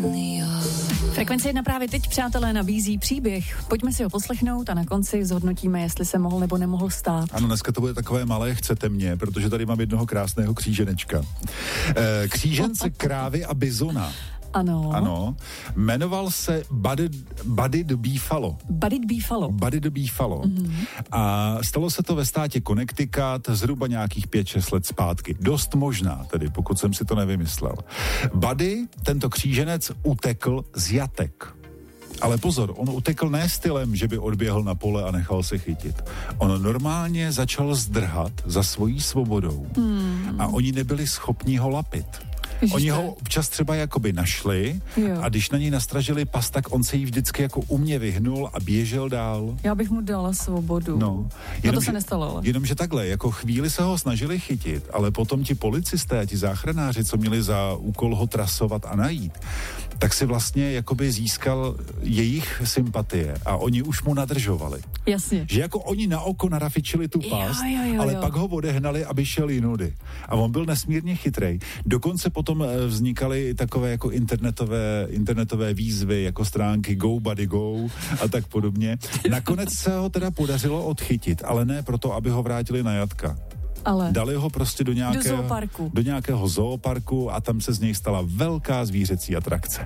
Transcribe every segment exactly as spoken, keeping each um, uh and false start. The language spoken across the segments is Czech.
Frekvence jedna právě teď, přátelé, nabízí příběh. Pojďme si ho poslechnout a na konci zhodnotíme, jestli se mohl nebo nemohl stát. Ano, dneska to bude takové malé chcete mě, protože tady mám jednoho krásného kříženečka. E, křížence krávy a bizona. Ano. Ano. Jmenoval se Buddy, Buddy the Beefalo. Buddy the Beefalo. Buddy the Beefalo. Mm-hmm. A stalo se to ve státě Connecticut zhruba nějakých pět šest let zpátky. Dost možná, tedy, pokud jsem si to nevymyslel. Buddy, tento kříženec, utekl z jatek. Ale pozor, on utekl ne stylem, že by odběhl na pole a nechal se chytit. On normálně začal zdrhat za svojí svobodou. Hmm. A oni nebyli schopni ho lapit. Ježište. Oni ho občas třeba jakoby našli, jo. A když na něj nastražili pas, tak on se jí vždycky jako umě vyhnul a běžel dál. Já bych mu dala svobodu. No, jenom, no to se nestalo, ale. Jenomže takhle, jako chvíli se ho snažili chytit, ale potom ti policisté a ti záchranáři, co měli za úkol ho trasovat a najít, tak si vlastně jakoby získal jejich sympatie a oni už mu nadržovali. Jasně. Že jako oni na oko narafičili tu past, jo, jo, jo, ale jo. pak ho odehnali, aby šel jinudy. A on byl nesmírně chytrej. Dokonce potom vznikaly takové jako internetové, internetové výzvy, jako stránky Go Buddy Go a tak podobně. Nakonec se ho teda podařilo odchytit, ale ne proto, aby ho vrátili na jatka. Ale dali ho prostě do nějakého, do zooparku. do nějakého zooparku a tam se z něj stala velká zvířecí atrakce.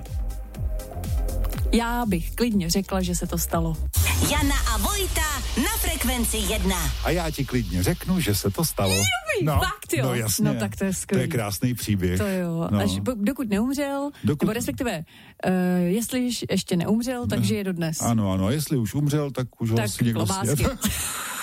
Já bych klidně řekla, že se to stalo. Jana a Vojta na Frekvenci jedna. A já ti klidně řeknu, že se to stalo. Jubi, no, fakt jo. No jasně. No tak to je skvělý. To je krásný příběh. To jo. No. Až dokud neumřel, dokud... nebo respektive, uh, jestli ještě neumřel, tak žije dodnes. Ano, ano. A jestli už umřel, tak už tak ho si někdo klobásky. sněd.